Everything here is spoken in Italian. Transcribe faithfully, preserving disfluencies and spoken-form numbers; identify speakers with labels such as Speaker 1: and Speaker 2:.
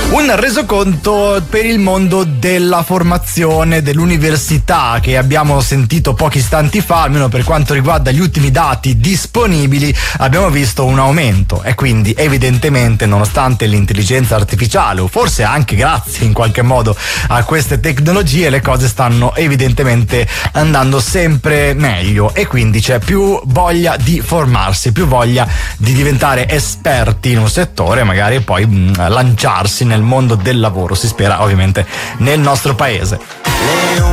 Speaker 1: Un resoconto per il mondo della formazione, dell'università, che abbiamo sentito pochi istanti fa. Almeno per quanto riguarda gli ultimi dati disponibili abbiamo visto un aumento, e quindi evidentemente, nonostante l'intelligenza artificiale, o forse anche grazie in qualche modo a queste tecnologie, le cose stanno evidentemente andando sempre meglio, e quindi c'è più voglia di formarsi, più voglia di diventare esperti in un settore, magari poi mh, lanciarsi nel mondo del lavoro, si spera ovviamente nel nostro paese.